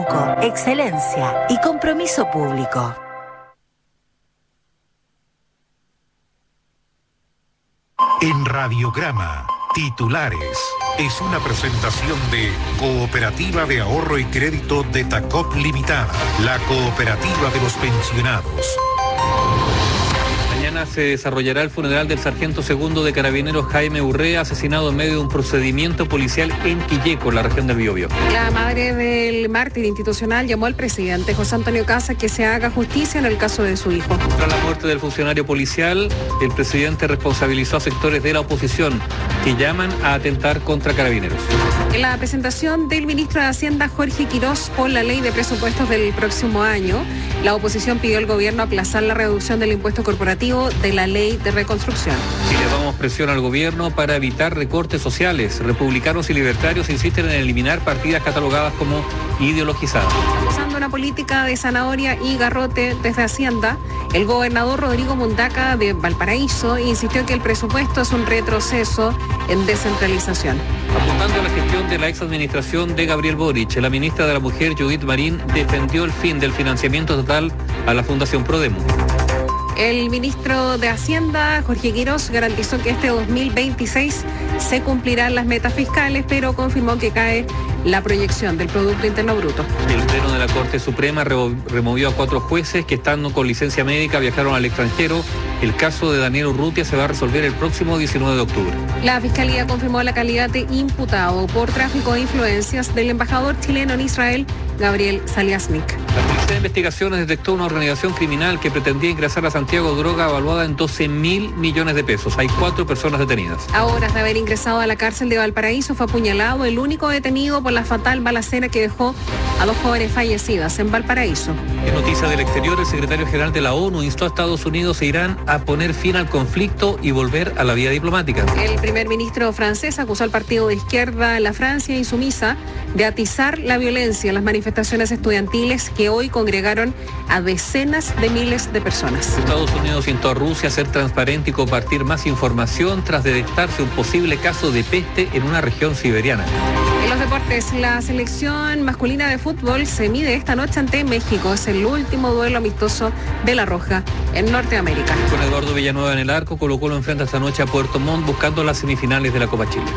Arauco, excelencia y compromiso público. En Radiograma, titulares. Es una presentación de Cooperativa de Ahorro y Crédito de Tacop Limitada, la cooperativa de los pensionados. Mañana se desarrollará el funeral del sargento segundo de Carabineros Jaime Urrea, asesinado en medio de un procedimiento policial en Quilleco, en la región del Biobío. La madre del mártir institucional llamó al presidente José Antonio Kast que se haga justicia en el caso de su hijo. Tras la muerte del funcionario policial, el presidente responsabilizó a sectores de la oposición que llaman a atentar contra Carabineros. En la presentación del ministro de Hacienda, Jorge Quirós, por la ley de presupuestos del próximo año, la oposición pidió al gobierno aplazar la reducción del impuesto corporativo de la ley de reconstrucción. Si le damos presión al gobierno para evitar recortes sociales, republicanos y libertarios insisten en eliminar partidas catalogadas como ideologizadas. Usando una política de zanahoria y garrote desde Hacienda, el gobernador Rodrigo Mundaca de Valparaíso insistió que el presupuesto es un retroceso en descentralización. Apuntando a la gestión de la exadministración de Gabriel Boric, la ministra de la Mujer, Judith Marín, defendió el fin del financiamiento total a la Fundación Prodemo. El ministro de Hacienda, Jorge Quirós, garantizó que este 2026 se cumplirán las metas fiscales, pero confirmó que cae la proyección del Producto Interno Bruto. El Pleno de la Corte Suprema removió a 4 jueces que, estando con licencia médica, viajaron al extranjero. El caso de Daniel Urrutia se va a resolver el próximo 19 de octubre. La Fiscalía confirmó la calidad de imputado por tráfico de influencias del embajador chileno en Israel, Gabriel Saliasnik. La Policía de Investigaciones detectó una organización criminal que pretendía ingresar a Santiago droga evaluada en 12.000 millones de pesos. Hay 4 personas detenidas. A horas de haber ingresado a la cárcel de Valparaíso, fue apuñalado el único detenido por la fatal balacera que dejó a 2 jóvenes fallecidas en Valparaíso. En noticias del exterior, el secretario general de la ONU instó a Estados Unidos e Irán a poner fin al conflicto y volver a la vía diplomática. El primer ministro francés acusó al partido de izquierda La Francia Insumisa de atizar la violencia en las manifestaciones estudiantiles que hoy congregaron a decenas de miles de personas. Estados Unidos instó a Rusia a ser transparente y compartir más información tras detectarse un posible caso de peste en una región siberiana. En los deportes, la selección masculina de fútbol se mide esta noche ante México. Es el último duelo amistoso de La Roja en Norteamérica. Con Eduardo Villanueva en el arco, Colo-Colo enfrenta esta noche a Puerto Montt buscando las semifinales de la Copa Chile.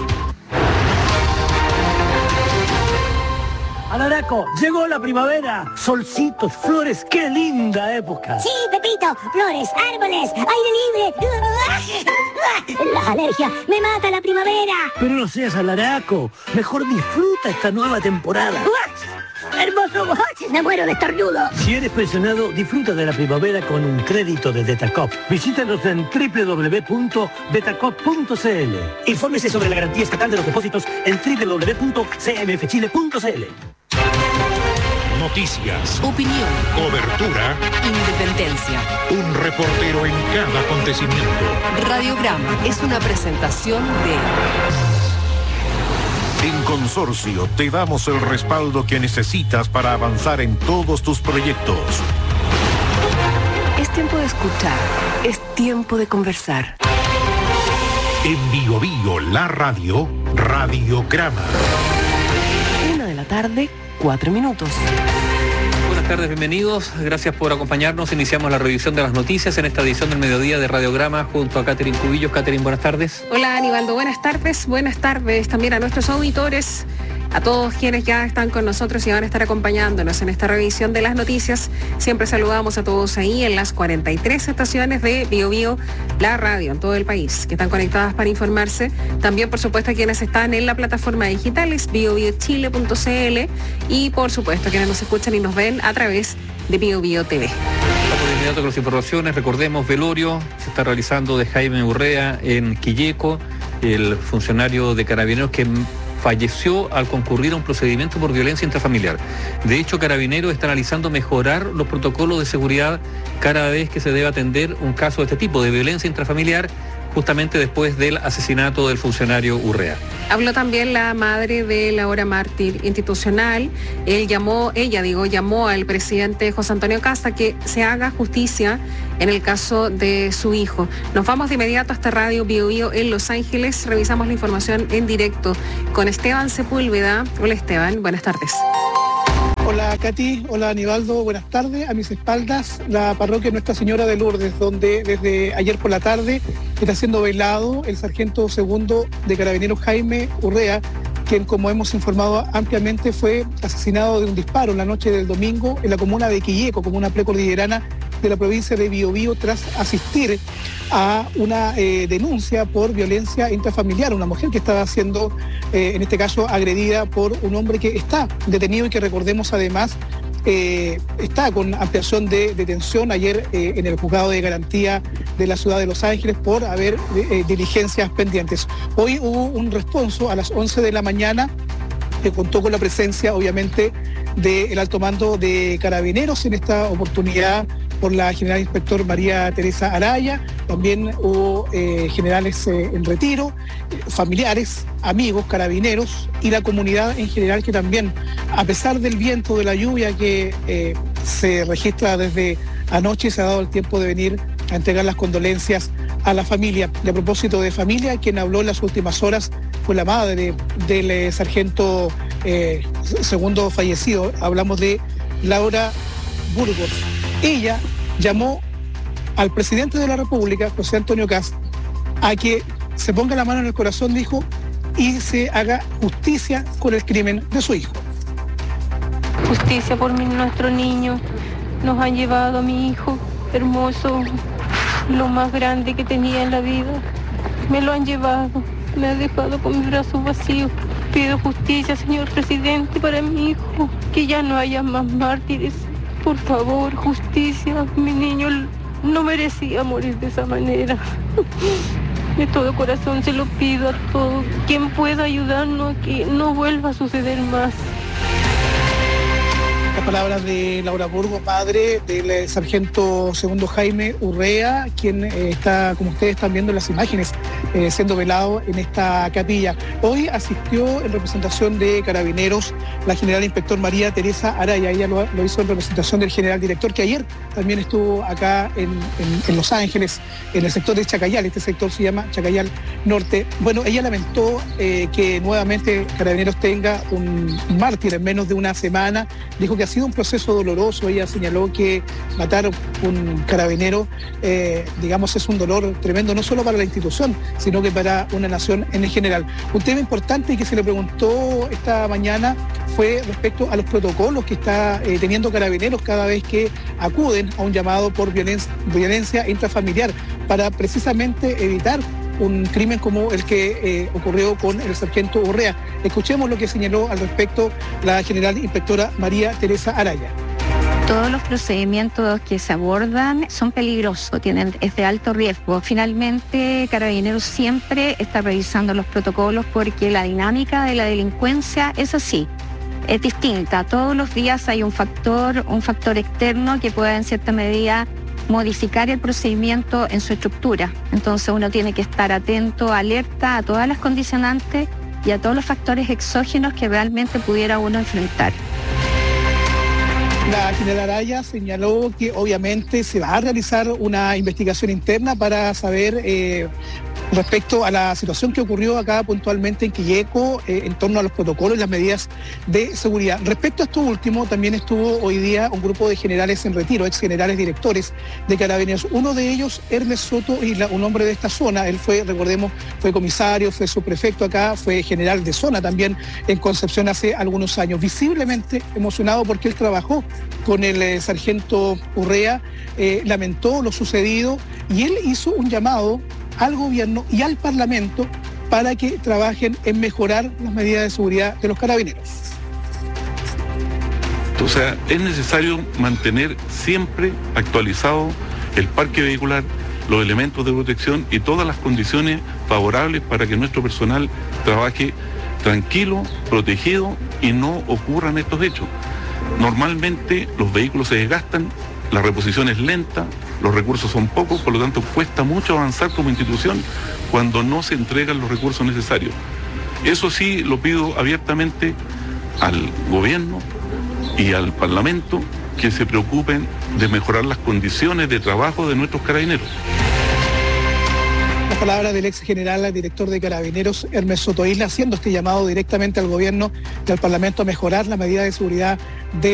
Alaraco, llegó la primavera. Solcitos, flores, qué linda época. Sí, Pepito, flores, árboles, aire libre. La alergia me mata la primavera. Pero no seas alaraco, mejor disfruta esta nueva temporada. Hermoso, me muero de estornudo. Si eres pensionado, disfruta de la primavera con un crédito de Detacop. Visítanos en www.detacop.cl. Infórmese sobre la garantía estatal de los depósitos en www.cmfchile.cl. Noticias, Opinión, cobertura, independencia. un reportero en cada acontecimiento. Radiograma es una presentación de... En Consorcio te damos el respaldo que necesitas para avanzar en todos tus proyectos. Es tiempo de escuchar, es tiempo de conversar. En Biobío, la radio, Radiograma. 1:00 p.m, 4 minutos. Buenas tardes, bienvenidos. Gracias por acompañarnos. Iniciamos la revisión de las noticias en esta edición del mediodía de Radiograma junto a Catherine Cubillos. Catherine, buenas tardes. Hola, Aníbaldo, buenas tardes. Buenas tardes también a nuestros auditores, a todos quienes ya están con nosotros y van a estar acompañándonos en esta revisión de las noticias. Siempre saludamos a todos ahí en las 43 estaciones de Biobío, la radio en todo el país, que están conectadas para informarse. También, por supuesto, a quienes están en la plataforma digitales biobiochile.cl y, por supuesto, a quienes nos escuchan y nos ven a través de Biobío TV. Vamos de inmediato con las informaciones. Recordemos, velorio se está realizando de Jaime Urrea en Quilleco, el funcionario de Carabineros que falleció al concurrir a un procedimiento por violencia intrafamiliar. De hecho, Carabineros está analizando mejorar los protocolos de seguridad cada vez que se debe atender un caso de este tipo, de violencia intrafamiliar, justamente después del asesinato del funcionario Urrea. Habló también la madre de la hora mártir institucional. Ella llamó al presidente José Antonio Kast a que se haga justicia en el caso de su hijo. Nos vamos de inmediato hasta Radio Biobío en Los Ángeles. Revisamos la información en directo con Esteban Sepúlveda. Hola Esteban, buenas tardes. Hola Katy, hola Aníbaldo, buenas tardes. A mis espaldas la parroquia Nuestra Señora de Lourdes, donde desde ayer por la tarde está siendo velado el sargento segundo de Carabineros Jaime Urrea, quien, como hemos informado ampliamente, fue asesinado de un disparo en la noche del domingo en la comuna de Quilleco, comuna precordillerana de la provincia de Biobío, tras asistir a una denuncia por violencia intrafamiliar, una mujer que estaba siendo, en este caso, agredida por un hombre que está detenido y que, recordemos además, está con ampliación de detención ayer en el juzgado de garantía de la ciudad de Los Ángeles por haber diligencias pendientes. Hoy hubo un responso a las 11 de la mañana que contó con la presencia, obviamente, del alto mando de Carabineros en esta oportunidad por la general inspector María Teresa Araya. También hubo generales en retiro, familiares, amigos, carabineros y la comunidad en general, que también, a pesar del viento, de la lluvia que se registra desde anoche, se ha dado el tiempo de venir a entregar las condolencias a la familia. Y a propósito de familia, quien habló en las últimas horas fue la madre del sargento segundo fallecido. Hablamos de Laura Burgos. Ella llamó al presidente de la República, José Antonio Kast, a que se ponga la mano en el corazón, dijo, y se haga justicia con el crimen de su hijo. Justicia por nuestro niño. Nos han llevado a mi hijo hermoso, lo más grande que tenía en la vida. Me lo han llevado, me ha dejado con mis brazos vacíos. Pido justicia, señor presidente, para mi hijo, que ya no haya más mártires. Por favor, justicia. Mi niño no merecía morir de esa manera. De todo corazón se lo pido a todos. Quien pueda ayudarnos a que no vuelva a suceder más. Las palabras de Laura Burgos, madre del sargento segundo Jaime Urrea, quien está, como ustedes están viendo en las imágenes, siendo velado en esta capilla. Hoy asistió en representación de Carabineros la general inspector María Teresa Araya. Ella lo hizo en representación del general director, que ayer también estuvo acá en Los Ángeles, en el sector de Chacayal. Este sector se llama Chacayal Norte. Bueno, ella lamentó que nuevamente Carabineros tenga un mártir en menos de una semana. Dijo que ha sido un proceso doloroso. Ella señaló que matar un carabinero, digamos, es un dolor tremendo, no solo para la institución, sino que para una nación en general. Un tema importante que se le preguntó esta mañana fue respecto a los protocolos que está teniendo Carabineros cada vez que acuden a un llamado por violencia intrafamiliar, para precisamente evitar un crimen como el que ocurrió con el sargento Urrea. Escuchemos lo que señaló al respecto la general inspectora María Teresa Araya. Todos los procedimientos que se abordan son peligrosos, es de alto riesgo. Finalmente, Carabineros siempre está revisando los protocolos, porque la dinámica de la delincuencia es así, es distinta. Todos los días hay un factor externo que puede en cierta medida modificar el procedimiento en su estructura. Entonces uno tiene que estar atento, alerta a todas las condicionantes y a todos los factores exógenos que realmente pudiera uno enfrentar. La general Araya señaló que obviamente se va a realizar una investigación interna para saber respecto a la situación que ocurrió acá puntualmente en Quilleco, en torno a los protocolos y las medidas de seguridad. Respecto a esto último, también estuvo hoy día un grupo de generales en retiro, ex generales directores de Carabineros. Uno de ellos, Hermes Soto Isla, un hombre de esta zona. Él fue, recordemos, fue comisario, fue subprefecto acá, fue general de zona también en Concepción hace algunos años. Visiblemente emocionado porque él trabajó con el sargento Urrea, lamentó lo sucedido y él hizo un llamado al gobierno y al Parlamento para que trabajen en mejorar las medidas de seguridad de los carabineros. O sea, es necesario mantener siempre actualizado el parque vehicular, los elementos de protección y todas las condiciones favorables para que nuestro personal trabaje tranquilo, protegido y no ocurran estos hechos. Normalmente los vehículos se desgastan, la reposición es lenta, los recursos son pocos, por lo tanto cuesta mucho avanzar como institución cuando no se entregan los recursos necesarios. Eso sí lo pido abiertamente al gobierno y al Parlamento, que se preocupen de mejorar las condiciones de trabajo de nuestros carabineros. Las palabras del ex general director de Carabineros, Hermes Soto Isla, haciendo este llamado directamente al gobierno y al Parlamento a mejorar la medida de seguridad de